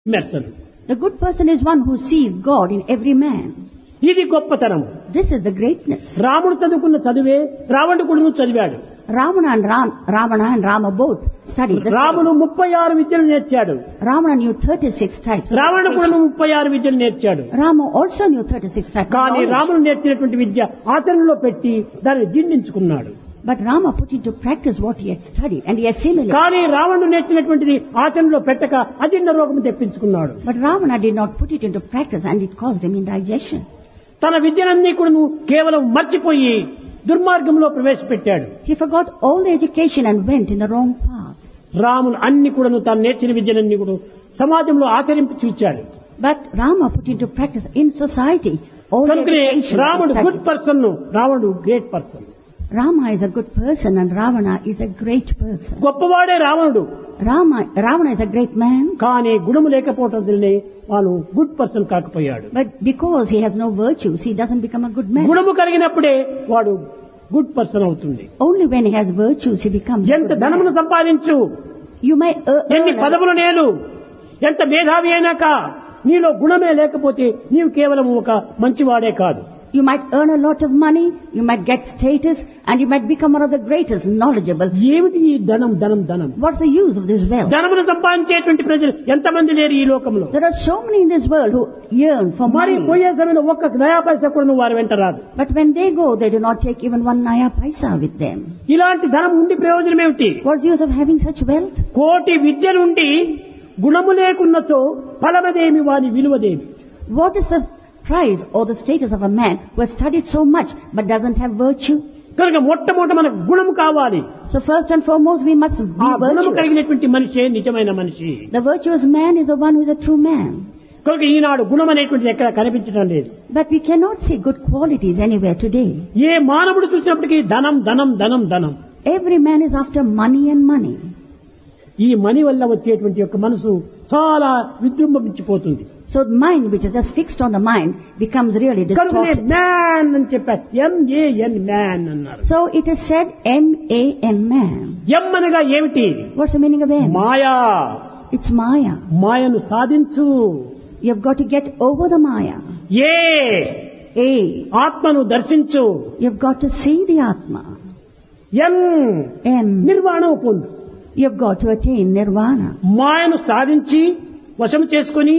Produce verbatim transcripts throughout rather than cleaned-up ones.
మెర్సను. The good person is one who sees God in every man. ఇది గొప్పతనం. This is the greatness. రాముడు చదువుకున్న చదివే రావణుడు కూడా చదివాడు. Ravana and Ram, Ravana and Rama both studied the రాముడు same. ముప్పై ఆరు విద్యలు నేర్చాడు. Ravana knew thirty-six types. of రావణుడు కూడా education. ముప్పై ఆరు విద్యలు నేర్చాడు. Rama also knew thirty-six types of కానీ knowledge. రాముడు నేర్చినటువంటి విద్య ఆచరణలో పెట్టి దాన్ని జీర్ణించుకున్నాడు. But Rama put into practice what he had studied and he assimilated. కానీ రావణుడు నేర్చినటువంటిది ఆచరణలో పెట్టక అజీర్ణ రోగం తెప్పించుకున్నాడు. But Ravana did not put it into practice and it caused him indigestion. తన విద్యనన్నీ కూడా కేవలం మర్చిపోయి దుర్మార్గంలో ప్రవేశపెట్టాడు. He forgot all the education and went in the wrong path. రాముడు అన్ని కూడా తాను నేర్చిన విద్యలన్నీ కూడా సమాజంలో ఆచరించి చూచాడు. But Rama put into practice in society all the కనుకనే education. రాముడు he గుడ్ studied. పర్సన్, రావణుడు great person. Rama is a good person and Ravana is a great person. గొప్పవాడే రావణుడు. Rama, Ravana is a great man, కానీ గుణము లేకపోవటం వల్లనే వాడు good person కాకపోయాడు. but because he has no virtues, he doesn't become a good man. గుణము కలిగినప్పుడే వాడు good person అవుతుంది. Only when he has virtues, he becomes a ఎంత good ధనమును man. సంపాదించు, You may earn, ఎన్ని పదవులు నేలు, ఎంత మేధావి అయినాక నీలో గుణమే లేకపోతే నీవు కేవలం ఒక మంచివాడే కాదు. you might earn a lot of money, you might get status, and you might become one of the greatest, knowledgeable. ఏమిటి ఈ ధనం ధనం ధనం? What's the use of this wealth? ధనమును సంపాదించేటువంటి ప్రజలు ఎంతమంది లేరు ఈ లోకంలో? There are so many in this world who yearn for మరి money. పోయే సమయంలో ఒక్క నయా పైసా కూడా వారు వెంట రాదు. But when they go, they do not take even one naya paisa with them. ఇలాంటి ధనం ఉండి ప్రయోజనం ఏమిటి? What's the use of having such wealth? కోటి విద్యలుండి గుణము లేకున్నచో ఫలమదేమి వాని విలువదేమి? What is the price or the status of a man who has studied so much but doesn't have virtue? కనుక మొట్టమొదట మనకు గుణము కావాలి. So first and foremost, we must ఆ be గుణము virtuous. కలిగినటువంటి మనిషే నిజమైన మనిషి. The virtuous man is the one who is a true man. కనుక ఈనాడు గుణం అనేటువంటిది ఎక్కడ కనిపించడం లేదు. But we cannot see good qualities anywhere today. ఏ మానవుడు చూసినప్పటికీ ధనం ధనం ధనం ధనం. Every man is after money and money. ఈ మనీ వల్ల వచ్చేటువంటి యొక్క మనసు చాలా విజృంభించిపోతుంది. So the mind which is just fixed on the mind becomes really కనుకనే distorted. మ్యాన్ అని చెప్పారు. ఎంఏఎన్ మ్యాన్ అన్నారు. So it is said M A N man. ఎం అనగా ఏమిటి? What's the meaning of M? Maya. It's Maya. మాయను సాధించు. You've got to get over the Maya. A A. ఆత్మను దర్శించు. You've got to see the Atma. M M. నిర్వాణం పొందు. You've got to attain Nirvana. మాయను సాధించి వశం చేసుకుని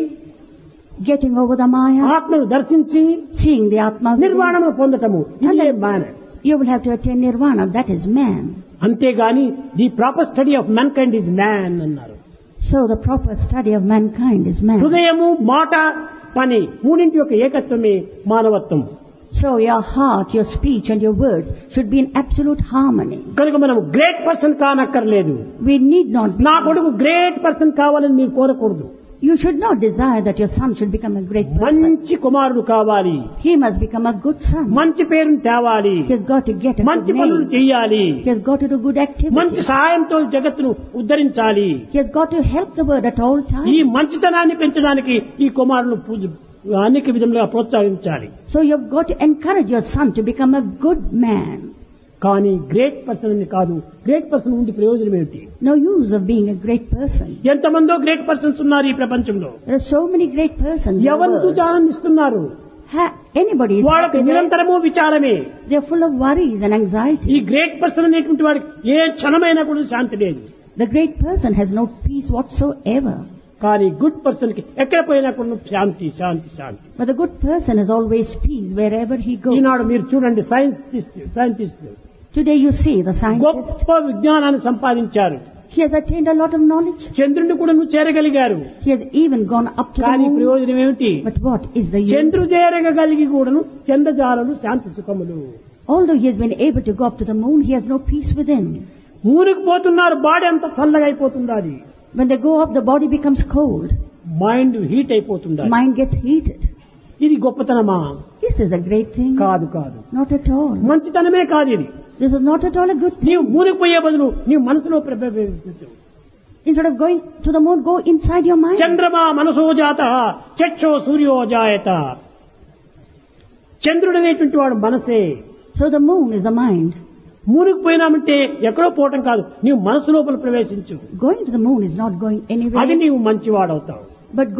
Getting over the Maya, ఆత్మను దర్శించి seeing the Atma within. నిర్వాణము పొందటము ఇదే మాన. You will have to attain Nirvana. That is man. అంతేగాని the proper study of man kind is man అన్నారు. So the proper study of mankind is man. హృదయము మాట పని మూడింటి యొక్క ఏకత్వమే మానవత్వం. So your heart, your speech and your words should be in absolute harmony. కనుక మనం great person కానక్కర్లేదు. We need not be. నా కొడుకు గ్రేట్ పర్సన్ కావాలని మీరు కోరకూడదు. You should not desire that your son should become a great person. మంచి కుమారుడు కావాలి. He must become a good son. మంచి పేరును తేవాలి. He has got to get a good మంచి పనులు name. చేయాలి. He has got to do good మంచి activities. సహాయంతో జగత్తును ఉద్ధరించాలి. He has got to help the world at all ఈ times. మంచితనాన్ని పెంచడానికి ఈ కుమారుడు పూజ అనేక విధంగా ప్రోత్సహించాలి. So you've got to encourage your son to become a good man. కానీ గ్రేట్ పర్సన్ అని కాదు. గ్రేట్ పర్సన్ ఉండి ప్రయోజనం ఏమిటి? No use of being a great person. ఎంతమందో గ్రేట్ పర్సన్స్ ఉన్నారు ఈ ప్రపంచంలో. There are so many great persons in the ఎవరు world. చూసి ఆనందిస్తున్నారు? Ha- anybody is వాళ్ళకి happy there. నిరంతరము విచారమే. They are full of worries and ఈ anxiety. గ్రేట్ పర్సన్ అనేటువంటి వాడికి ఏ క్షణమైనా కూడా శాంతి లేదు. The great person has no peace whatsoever. కానీ గుడ్ పర్సన్ కి ఎక్కడ పోయినా కూడా శాంతి శాంతి శాంతి. But the good person has always peace wherever he goes. ఈనాడు మీరు చూడండి scientist scientist Today you see the scientist. గొప్ప విజ్ఞానాన్ని సంపాదించారు. He has attained a lot of knowledge. చంద్రుడిని కూడా నువ్వు చేరగలిగారు. He has even gone up to the కానీ moon. ప్రయోజనం ఏమిటి? But what is the use? Chandru చేరగలిగి కూడాను చంద్రజాలలు శాంతి సుఖములు. Although he has been able to go up to the moon, he has no peace within. మూనికి పోతున్నారు, body అంతా చల్లగా అయిపోతుంది. అది When they go up, the body becomes cold. Mind heat అయిపోతుంది. Mind gets heated. ఇది గొప్పతనమా? This is a great thing. కాదు కాదు. Not at all. మంచితనమే కాదు ఇది. This is not at all a good thing. నీవు మూనికి పోయే బదులు నీవు మనసులో ప్రభ- Instead of going to the moon, go inside your mind. చంద్రమా మనసో జాత చక్షో సూర్యో జాయత. చంద్రుడు అనేటువంటి వాడు మనసే. So the moon is the mind. మూనికి పోయినామంటే ఎక్కడో పోవటం కాదు, నీవు మనసు లోపల ప్రవేశించు. Going to the moon is not going అది anywhere. నీవు మంచివాడవుతావు. But